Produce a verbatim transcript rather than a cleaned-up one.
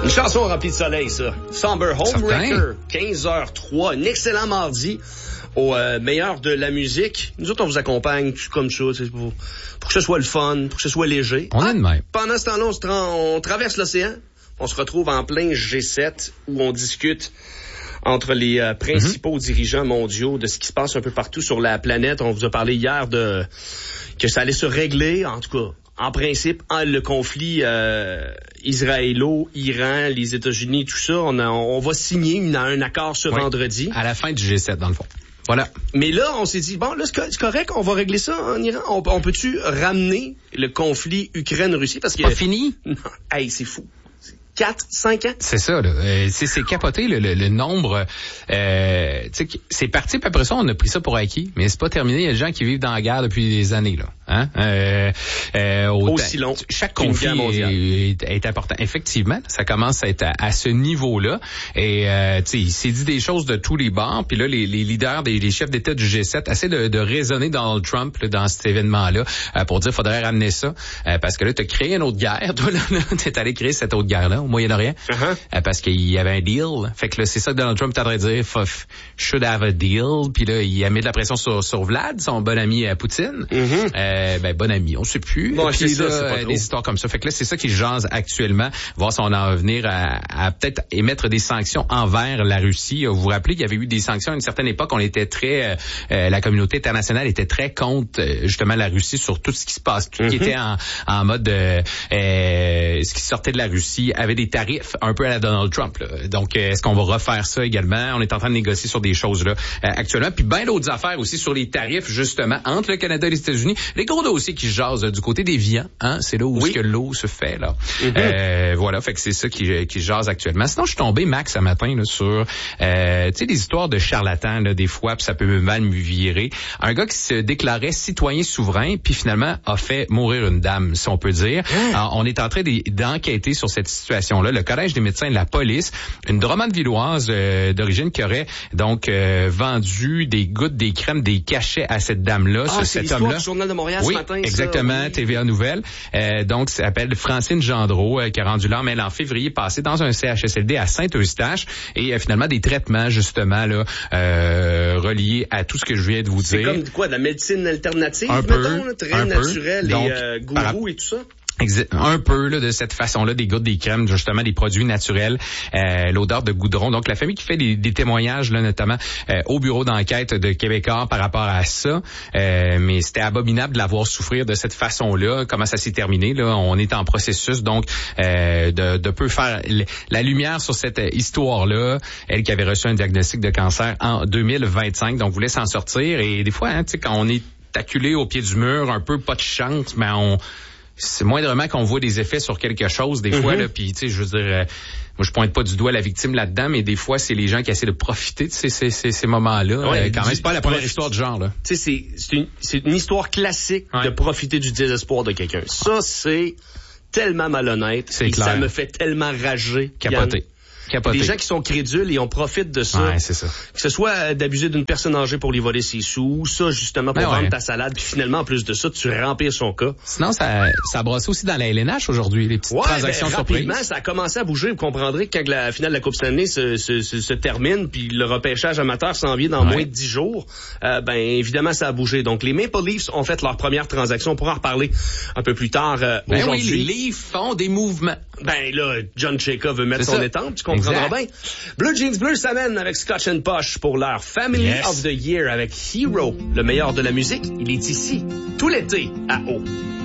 Une chanson remplie de soleil, ça. Somber Homewrecker, quinze heures zéro trois. Un excellent mardi au euh, meilleur de la musique. Nous autres, on vous accompagne comme ça, pour, pour que ce soit le fun, pour que ce soit léger. On est de même. Pendant ce temps-là, on, se tra- on traverse l'océan. On se retrouve en plein G sept où on discute entre les euh, principaux mm-hmm. dirigeants mondiaux de ce qui se passe un peu partout sur la planète. On vous a parlé hier de que ça allait se régler, en tout cas. En principe, le conflit euh, israélo-Iran, les États-Unis, tout ça, on, a, on va signer une, un accord ce oui, vendredi. À la fin du G sept, dans le fond. Voilà. Mais là, on s'est dit, bon, là, c'est correct, on va régler ça en Iran. On, on peut-tu ramener le conflit Ukraine-Russie? Parce que pas fini? Non, hey, c'est fou. quatre, cinq ans? C'est ça, là. Euh, c'est, c'est capoté, le, le, le nombre. Euh, c'est parti, puis après ça, on a pris ça pour acquis, mais c'est pas terminé. Il y a des gens qui vivent dans la guerre depuis des années, là. Hein? Euh, euh, Aussi long. Chaque conflit est, est important. Effectivement, ça commence à être à, à ce niveau-là. Et euh, tu sais, il s'est dit des choses de tous les bords. Puis là, les, les leaders, des, les chefs d'État du G sept essaient de, de raisonner Donald Trump là, dans cet événement-là euh, pour dire faudrait ramener ça. Euh, parce que là, t'as créé une autre guerre. Toi, là, là t'es allé créer cette autre guerre-là au Moyen-Orient. Uh-huh. Euh, parce qu'il y avait un deal. Fait que là, c'est ça que Donald Trump est en train de dire. Should have a deal. Puis là, il a mis de la pression sur, sur Vlad, son bon ami à Poutine. Mm-hmm. Euh, ben bon ami, on sait plus. Bon, puis c'est là, ça, c'est des histoires comme ça. Fait que là, c'est ça qui jase actuellement. Voir si on en va venir à, à peut-être émettre des sanctions envers la Russie. Vous vous rappelez qu'il y avait eu des sanctions à une certaine époque. On était très, euh, la communauté internationale était très contre euh, justement la Russie sur tout ce qui se passe, tout ce mm-hmm. qui était en, en mode euh, euh, ce qui sortait de la Russie avait des tarifs un peu à la Donald Trump. Là. Donc, euh, est-ce qu'on va refaire ça également? On est en train de négocier sur des choses là euh, actuellement. Puis bien d'autres affaires aussi sur les tarifs justement entre le Canada et les États-Unis. Les gros dossiers qui jasent du côté des viands, hein, c'est là où oui. ce que l'eau se fait là. Mm-hmm. Euh, voilà, fait que c'est ça qui qui jase actuellement. Sinon, je suis tombé Max ce matin là sur euh, tu sais des histoires de charlatans là des fois, puis ça peut mal me virer. Un gars qui se déclarait citoyen souverain, puis finalement a fait mourir une dame, si on peut dire. Mm. Alors, on est en train d'enquêter sur cette situation là. Le collège des médecins de la police, une Drummondvilloise euh, d'origine qui aurait donc euh, vendu des gouttes, des crèmes, des cachets à cette dame là. Ah, ce, c'est cet homme-là. Du Journal de Montréal oui, ce matin. Exactement, ça, oui. T V A Nouvelles. Euh, donc, ça s'appelle Francine Gendreau, euh, qui a rendu l'âme, elle, en février passé, dans un C H S L D à Saint-Eustache. Et euh, finalement, des traitements, justement, là, euh, reliés à tout ce que je viens de vous c'est dire. C'est comme quoi, de la médecine alternative, un mettons, peu, là, très un naturelle peu. et Donc, euh, gourou par... et tout ça? Un peu là, de cette façon-là, des gouttes, des crèmes, justement des produits naturels, euh, l'odeur de goudron. Donc la famille qui fait des, des témoignages là, notamment euh, au bureau d'enquête de Québécois par rapport à ça, euh, mais c'était abominable de la voir souffrir de cette façon-là. Comment ça s'est terminé là? On est en processus donc euh, de, de peu faire la lumière sur cette histoire-là. Elle qui avait reçu un diagnostic de cancer en deux mille vingt-cinq, donc voulait s'en sortir. Et des fois, hein, tu sais, quand on est acculé au pied du mur, un peu pas de chance, mais on c'est moindrement qu'on voit des effets sur quelque chose des mm-hmm. fois là, puis tu sais, je veux dire, euh, moi je pointe pas du doigt la victime là-dedans, mais des fois c'est les gens qui essaient de profiter de ces ces, ces, ces moments-là. Ouais, euh, quand même, c'est pas la première histoire du genre là. Tu sais, c'est c'est une c'est une histoire classique ouais. de profiter du désespoir de quelqu'un. Ça c'est tellement malhonnête. C'est et clair. Ça me fait tellement rager. Capoter. Capoté. Les gens qui sont crédules et on profite de ça. Ouais, c'est ça. Que ce soit d'abuser d'une personne âgée pour lui voler ses sous, ou ça justement pour ben vendre ouais. ta salade, puis finalement en plus de ça, tu remplis son cas. Sinon, ça ça a brassé aussi dans la L N H aujourd'hui, les petites ouais, transactions ben, surprises. Rapidement, ça a commencé à bouger. Vous comprendrez que quand la finale de la Coupe Stanley se, se, se, se termine, puis le repêchage amateur s'en vient dans ouais. moins de dix jours, euh, ben évidemment ça a bougé. Donc les Maple Leafs ont fait leur première transaction. On pourra en reparler un peu plus tard euh, ben aujourd'hui. Oui, les Leafs font des mouvements. Ben là, John Chayka veut mettre c'est son ça. étampe, tu comprendras exact. bien. Blue Jeans Bleu s'amène avec Scotch and Posh pour leur Family yes. of the Year avec Hero. Le meilleur de la musique, il est ici, tout l'été, à Eau.